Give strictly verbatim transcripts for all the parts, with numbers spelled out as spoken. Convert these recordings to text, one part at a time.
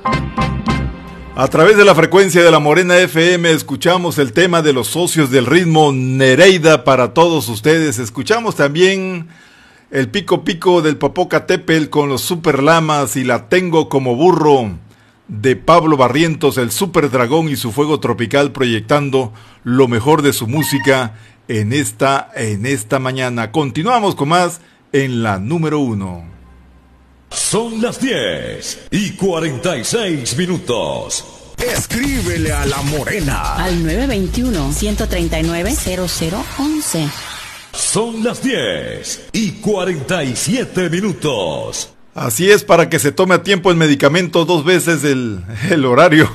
A través de la frecuencia de la Morena F M escuchamos el tema de los socios del ritmo, Nereida, para todos ustedes. Escuchamos también el Pico Pico del Popocatépetl con los Super Lamas y La Tengo como Burro de Pablo Barrientos, el Super Dragón y su Fuego Tropical, proyectando lo mejor de su música en esta, en esta mañana. Continuamos con más en la número uno. Son las diez y cuarenta y seis minutos. Escríbele a La Morena al nueve dos uno, uno tres nueve, cero cero uno uno. Son las diez y cuarenta y siete minutos. Así es, para que se tome a tiempo el medicamento, dos veces el, el horario.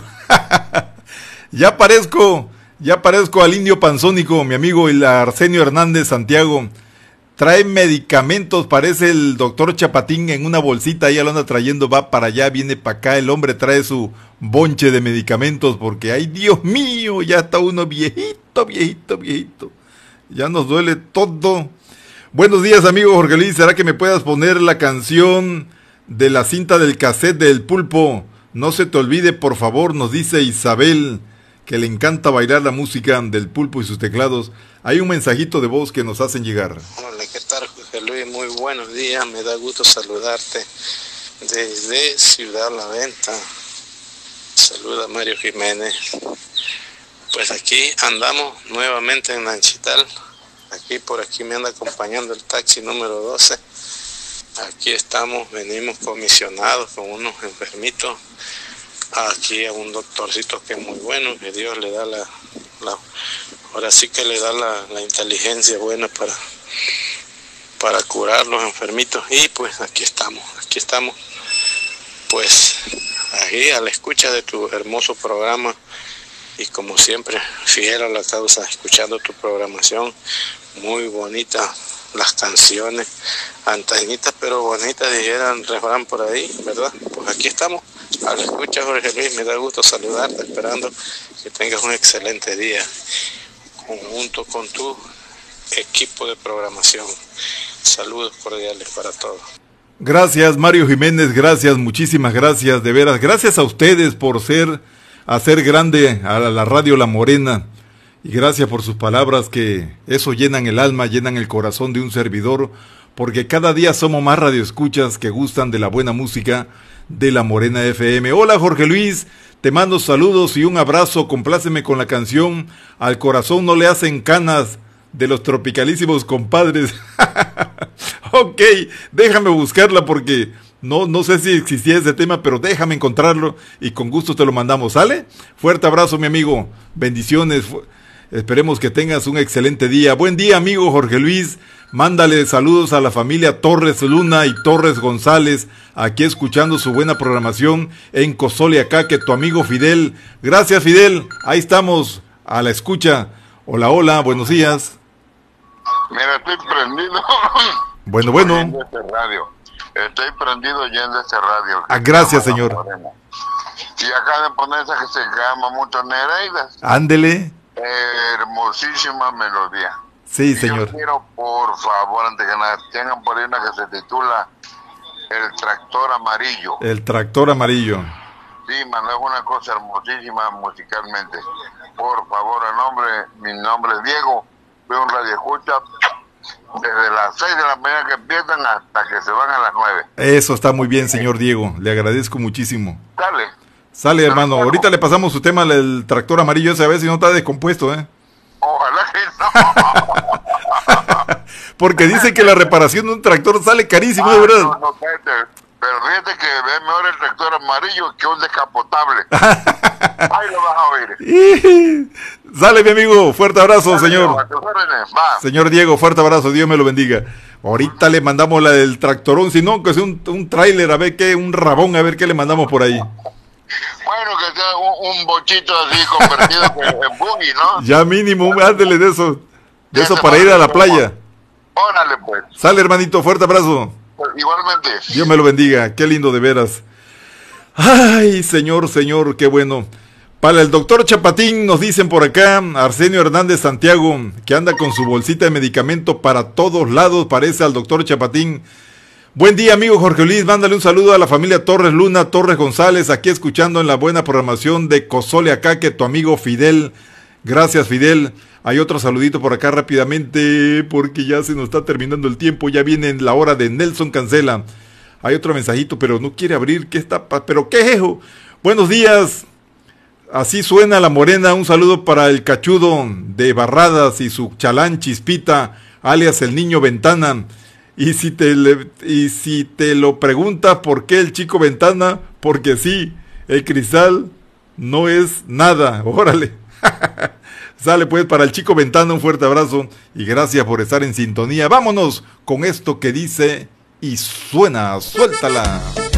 Ya parezco, ya parezco al indio panzónico, mi amigo el Arsenio Hernández Santiago. Trae medicamentos, parece el doctor Chapatín en una bolsita, ya lo anda trayendo, va para allá, viene para acá, el hombre trae su bonche de medicamentos, porque ay Dios mío, ya está uno viejito, viejito, viejito. Ya nos duele todo. Buenos días, amigo Jorge Luis, ¿será que me puedas poner la canción de la cinta del cassette del Pulpo? No se te olvide, por favor, nos dice Isabel, que le encanta bailar la música del Pulpo y sus teclados. Hay un mensajito de voz que nos hacen llegar. Hola, ¿qué tal, Jorge Luis? Muy buenos días, me da gusto saludarte desde Ciudad La Venta. Saluda Mario Jiménez. Pues aquí andamos nuevamente en Nanchital. Aquí por aquí me anda acompañando el taxi número doce. Aquí estamos, venimos comisionados con unos enfermitos. Aquí a un doctorcito que es muy bueno, que Dios le da la, la ahora sí que le da la, la inteligencia buena para, para curar los enfermitos. Y pues aquí estamos, aquí estamos, pues aquí a la escucha de tu hermoso programa y como siempre, fiel a la causa, escuchando tu programación, muy bonita las canciones, antañitas pero bonitas, dijeran refrán por ahí, ¿verdad? Pues aquí estamos, a la escucha, Jorge Luis, me da gusto saludarte, esperando que tengas un excelente día, junto con tu equipo de programación. Saludos cordiales para todos. Gracias, Mario Jiménez, gracias, muchísimas gracias, de veras, gracias a ustedes por ser, hacer grande a la radio La Morena. Y gracias por sus palabras, que eso llenan el alma, llenan el corazón de un servidor, porque cada día somos más radioescuchas que gustan de la buena música de La Morena F M. Hola Jorge Luis, te mando saludos y un abrazo, compláceme con la canción Al Corazón No Le Hacen Canas de los Tropicalísimos Compadres. Ok, déjame buscarla porque no, no sé si existía ese tema, pero déjame encontrarlo y con gusto te lo mandamos, ¿sale? Fuerte abrazo, mi amigo, bendiciones. Esperemos que tengas un excelente día. Buen día, amigo Jorge Luis. Mándale saludos a la familia Torres Luna y Torres González, aquí escuchando su buena programación en Cozoliacá, que tu amigo Fidel. Gracias, Fidel. Ahí estamos, a la escucha. Hola, hola, buenos días. Mira, estoy prendido. Bueno, bueno. Oyendo este radio. Estoy prendido oyendo este radio. Ah, gracias, señor. Y acá de poner esa que se llama mucho Nereidas. Ándele. Hermosísima melodía. Sí, y señor. Yo quiero, por favor, antes que nada, tengan por ahí una que se titula El Tractor Amarillo. El Tractor Amarillo. Sí, mano, es una cosa hermosísima musicalmente. Por favor, el nombre, mi nombre es Diego, veo un radio escucha desde las seis de la mañana que empiezan hasta que se van a las nueve. Eso está muy bien, señor Diego, le agradezco muchísimo. Dale. Sale, hermano, ahorita le pasamos su tema, el Tractor Amarillo, ese, a ver si no está descompuesto, ¿eh? Ojalá que no. Porque dice que la reparación de un tractor sale carísimo, ah, de verdad. No, no, pero fíjate que ve mejor el tractor amarillo que un descapotable. Ahí lo vas a oír. Sale, mi amigo, fuerte abrazo, Dale, señor. Va. Señor Diego, fuerte abrazo, Dios me lo bendiga. Ahorita le mandamos la del tractorón, si no, que sea un, un tráiler, a ver qué, un rabón, a ver qué le mandamos por ahí. Bueno, que sea un, un bochito así convertido en buggy, ¿no? Ya mínimo, ándele de eso, de eso para ir a la playa. Órale, pues. Sale, hermanito, fuerte abrazo. Pues, igualmente. Dios me lo bendiga, qué lindo de veras. Ay, señor, señor, qué bueno. Para el doctor Chapatín, nos dicen por acá, Arsenio Hernández Santiago, que anda con su bolsita de medicamento para todos lados, parece al doctor Chapatín. Buen día, amigo Jorge Luis, mándale un saludo a la familia Torres Luna, Torres González, aquí escuchando en la buena programación de Cozole acá, que tu amigo Fidel. Gracias, Fidel. Hay otro saludito por acá rápidamente, porque ya se nos está terminando el tiempo, ya viene la hora de Nelson Cancela. Hay otro mensajito, pero no quiere abrir, ¿qué está? ¿Pero qué es eso? Buenos días, así suena la morena, un saludo para el cachudo de Barradas y su chalán Chispita, alias el niño Ventana. Y si te le, y si te lo preguntas por qué el chico Ventana, porque sí, el cristal no es nada, órale. Sale pues para el chico Ventana, un fuerte abrazo y gracias por estar en sintonía. Vámonos con esto que dice y suena, suéltala.